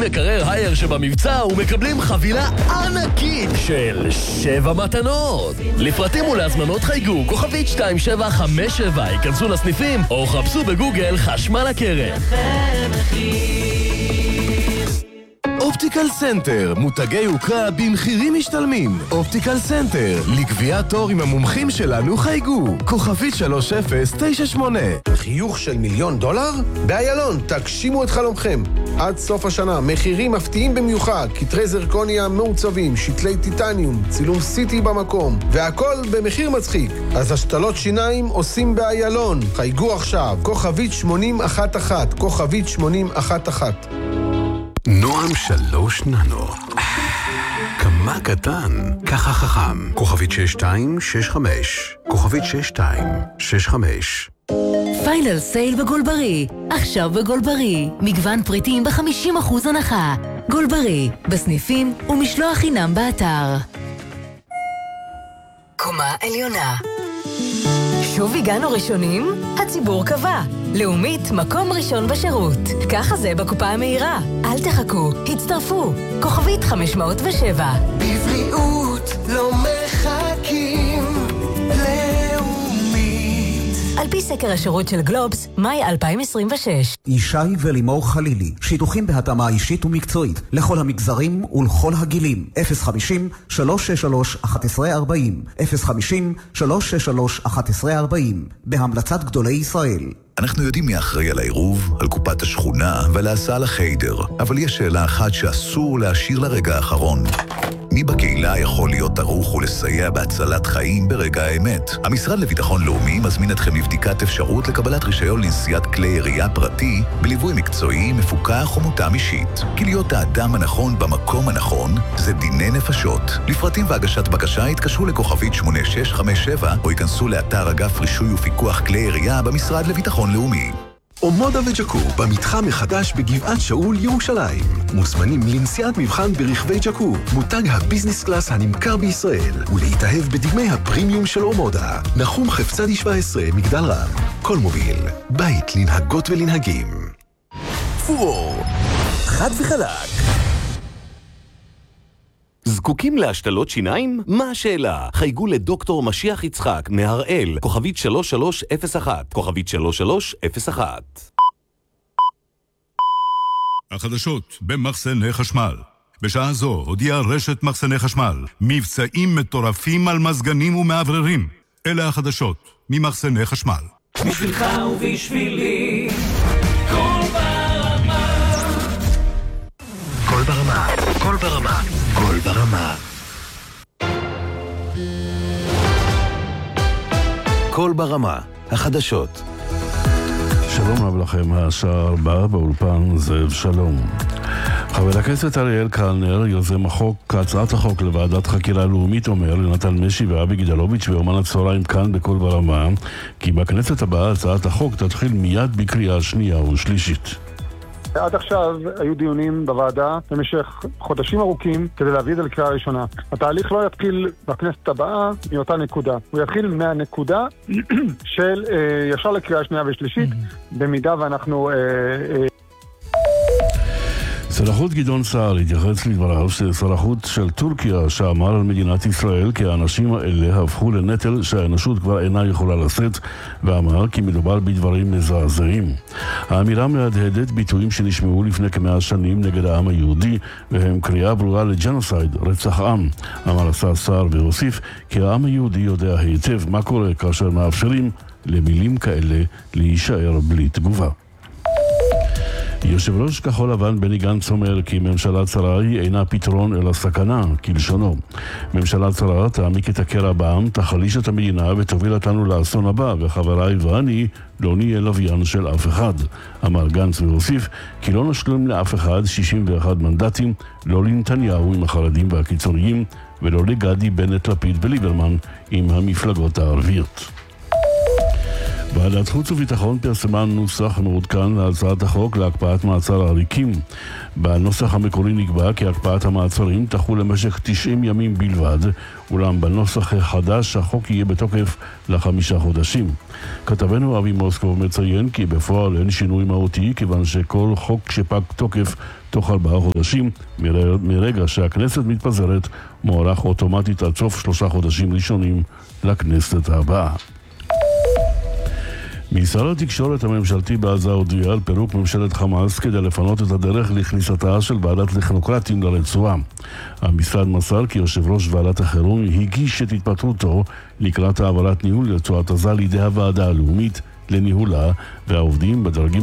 מקרר הייר שבמבצע ומקבלים חבילה ענקית של 7 מתנות. לפרטים ולהזמנות חייגו כוכבית 2757, ייכנסו לסניפים או חפשו בגוגל חשמל הקרן. אופטיקל סנטר, מותגי יוקרה במחירים משתלמים. אופטיקל סנטר, לקביעת תור עם המומחים שלנו חייגו כוכבית 3098. חיוך של $1,000,000? באיילון, תגשימו את חלומכם. עד סוף השנה, מחירים מפתיעים במיוחד, כתרי זרקוניה מעוצבים, שתלי טיטניום, צילום סיטי במקום, והכל במחיר מצחיק. אז השתלות שיניים עושים באיילון. חייגו עכשיו, כוכבית 8011, כוכבית 8011. נועם 3 ננו. כמה קטן, ככה חכם. כוכבית 6265. כוכבית 6265. פיינל סייל בגולברי. עכשיו בגולברי. מגוון פריטים ב-50% הנחה. גולברי. בסניפים ומשלוח חינם באתר. קומה עליונה. שוב הגענו ראשונים? הציבור קבע. לאומית, מקום ראשון בשירות. ככה זה בקופה המהירה. אל תחכו, הצטרפו. כוכבית 507. בבריאות לא מחכים. לאומית. על פי סקר השירות של גלובס, מאי 2026. ישי ולימור חלילי, שיתוחים בהתאמה אישית ומקצועית, לכל המגזרים ולכל הגילים. 050-363-1140. 050-363-1140. בהמלצת גדולי ישראל. אנחנו יודעים מי אחראי על העירוב, על קופת השכונה ועל ההסעה לחיידר, אבל יש שאלה אחת שאסור להשאיר לרגע האחרון. מי בקהילה יכול להיות ערוך ולסייע בהצלת חיים ברגע האמת? המשרד לביטחון לאומי מזמין אתכם לבדיקת אפשרות לקבלת רישיון לנסיעת כלי ירייה פרטי בליווי מקצועי, מפוקח ומותאם אישית. כי להיות האדם הנכון במקום הנכון זה דיני נפשות. לפרטים והגשת בקשה התקשרו לכוכבית 8657 או ייכנסו לאתר אגף רישוי ופיקוח כלי ירייה במשרד לביטחון לאומי. אומודה וג'קו במתחם מחדש בגבעת שאול ירושלים. מוזמנים לנסיעת מבחן ברכבי ג'קו, מותג הביזנס קלאס הנמכר בישראל, ולהתאהב בדגמי הפרימיום של אומודה. נחום חפצדי 17, מגדל רם. כל מוביל, בית לנהגות ולנהגים. פורור, חד וחלק. זקוקים להשתלות שיניים? מה השאלה? חייגו לדוקטור משיח יצחק מהראל, כוכבית 3301, כוכבית 3301. החדשות במחסני חשמל. בשעה זו הודיעה רשת מחסני חשמל מבצעים מטורפים על מזגנים ומעבררים. אלה החדשות ממחסני חשמל. בשבילך ובשבילי, כל ברמה. כל ברמה, כל ברמה, כל ברמה. כל ברמה, החדשות. שלום רב לכם, השעה 4 באולפן זאב שלום. חבר הכנסת אריאל קלנר, יוזם הצעת החוק לוועדת חקירה לאומית, אומר לנתן משי ואבי גדלוביץ' ביומן הצהריים כאן בכל ברמה, כי בכנסת הבאה הצעת החוק תתחיל מיד בקריאה שנייה ושלישית. עד עכשיו היו דיונים בוועדה במשך חודשים ארוכים כדי להביא את זה לקריאה ראשונה. התהליך לא יתחיל בכנסת הבאה מאותה נקודה. הוא יתחיל מהנקודה של ישר לקריאה שנייה ושלישית, במידה ואנחנו... שר החוץ גדעון סער התייחס לדבריו ששר החוץ של טורקיה שאמר על מדינת ישראל כי האנשים האלה הפכו לנטל שהאנושות כבר אינה יכולה לשאת, ואמר כי מדובר בדברים מזעזעים. האמירה מהדהדת ביטויים שנשמעו לפני כ100 שנים נגד העם היהודי, והם קריאה ברורה לג'נוסייד, רצח עם. אמר השר סער והוסיף כי העם היהודי יודע היטב מה קורה כאשר מאפשרים למילים כאלה להישאר בלי תגובה. יושב ראש כחול לבן בני גנץ אומר כי ממשלה צרה היא אינה פתרון אלא סכנה, כלשונו. ממשלה צרה תעמיק את הקרע בעם, תחליש את המדינה ותוביל אותנו לאסון הבא, וחבריי ואני לא נהיה לוויין של אף אחד. אמר גנץ והוסיף כי לא נשלים לאף אחד 61 מנדטים, לא לנתניהו עם החרדים והקיצוניים, ולא לגדי בנט לפיד וליברמן עם המפלגות הערביות. ועדת חוץ וביטחון פרסמה נוסח מעודכן להצעת החוק להקפאת מעצר עריקים. בנוסח המקורי נקבע כי הקפאת המעצרים תחול למשך 90 ימים בלבד, אולם בנוסח החדש החוק יהיה בתוקף ל5 חודשים. כתבנו אבי מוסקוב מציין כי בפועל אין שינוי מהותי, כיוון שכל חוק שפג תוקף תוך 4 חודשים מרגע שהכנסת מתפזרת מוארך אוטומטית עד סוף 3 חודשים ראשונים לכנסת הבאה. משרד התקשורת הממשלתי בעזה הודיע על פירוק ממשלת חמאס כדי לפנות את הדרך לכניסתה של ועדת טכנוקרטים לרצועה. המשרד מסר כי יושב ראש ועדת החירום הגיש את התפטרותו לקראת העברת ניהול רצועת עזה לידי הוועדה הלאומית לניהולה, והעובדים בדרגים